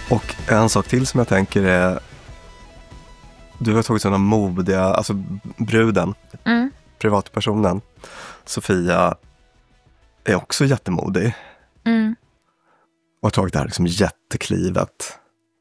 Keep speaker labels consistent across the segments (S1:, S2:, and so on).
S1: Och en sak till som jag tänker är, du har tagit sådana modiga, alltså bruden, privatpersonen, Sofia är också jättemodig. Och har tagit det här liksom jätteklivet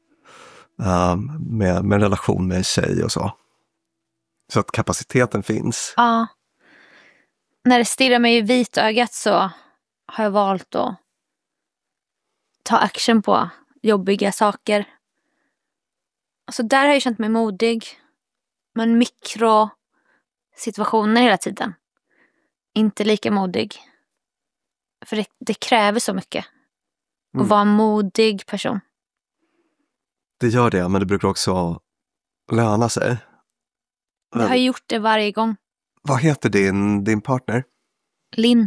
S1: med en relation med en tjej och så. Så att kapaciteten finns.
S2: Ja. När det stirrar mig i vitögat så har jag valt att ta action på jobbiga saker. Alltså där har jag känt mig modig. Men mikrosituationer hela tiden. Inte lika modig. För det kräver så mycket. Att vara en modig person.
S1: Det gör det, men det brukar också löna sig.
S2: Jag har gjort det varje gång.
S1: Vad heter din partner?
S2: Linn.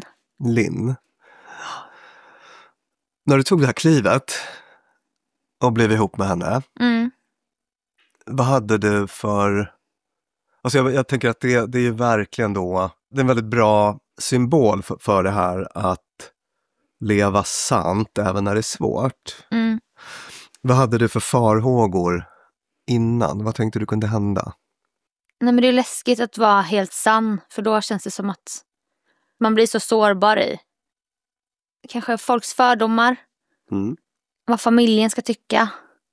S1: När du tog det här klivet och blev ihop med henne, vad hade du för... Alltså jag tänker att det är ju verkligen då, det är en väldigt bra symbol för det här att leva sant även när det är svårt. Vad hade du för farhågor innan? Vad tänkte du kunde hända?
S2: Nej, men det är läskigt att vara helt sann. För då känns det som att man blir så sårbar i kanske folks fördomar. Vad familjen ska tycka.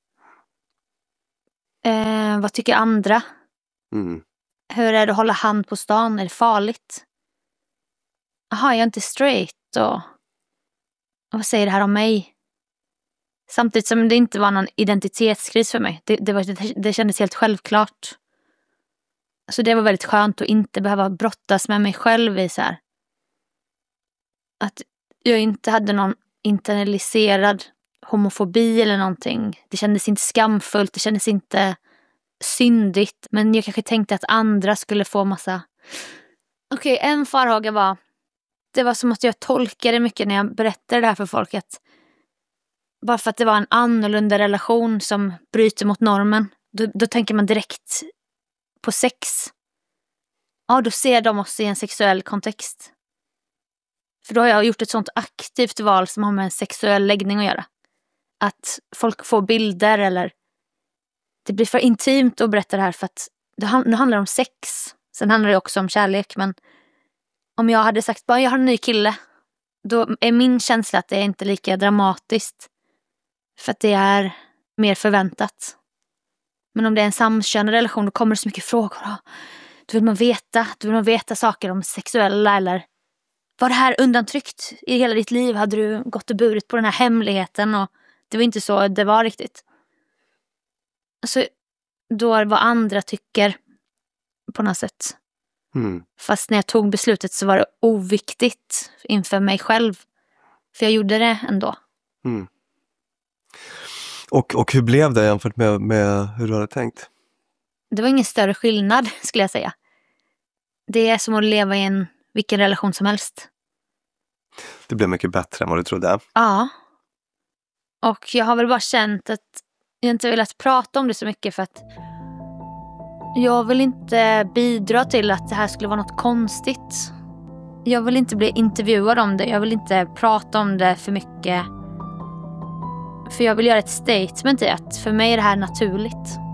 S2: Vad tycker andra? Hur är det att hålla hand på stan? Är det farligt? Jaha, jag är inte straight. Och vad säger det här om mig? Samtidigt som det inte var någon identitetskris för mig. Det kändes helt självklart. Så det var väldigt skönt att inte behöva brottas med mig själv i så här. Att jag inte hade någon internaliserad homofobi eller någonting. Det kändes inte skamfullt, det kändes inte syndigt. Men jag kanske tänkte att andra skulle få massa... Okej, en farhåga var... Det var som att jag tolkade mycket när jag berättade det här för folk. Att bara för att det var en annorlunda relation som bryter mot normen. Då tänker man direkt på sex. Ja, då ser de oss i en sexuell kontext. För då har jag gjort ett sånt aktivt val som har med en sexuell läggning att göra. Att folk får bilder eller... Det blir för intimt att berätta det här för att nu handlar det om sex. Sen handlar det också om kärlek, men om jag hade sagt bara jag har en ny kille, då är min känsla att det är inte lika dramatiskt. För att det är mer förväntat. Men om det är en samkönad relation, då kommer det så mycket frågor. Då vill man veta saker om sexuella eller var det här undantryckt i hela ditt liv? Hade du gått och burit på den här hemligheten? Och det var inte så det var riktigt. Alltså, då är vad andra tycker på något sätt. Fast när jag tog beslutet så var det oviktigt inför mig själv. För jag gjorde det ändå.
S1: Och hur blev det jämfört med hur du hade tänkt?
S2: Det var ingen större skillnad skulle jag säga. Det är som att leva i vilken relation som helst.
S1: Det blev mycket bättre än vad du trodde.
S2: Ja. Och jag har väl bara känt att jag inte velat prata om det så mycket för att jag vill inte bidra till att det här skulle vara något konstigt. Jag vill inte bli intervjuad om det. Jag vill inte prata om det för mycket. För jag vill göra ett statement i att för mig är det här naturligt.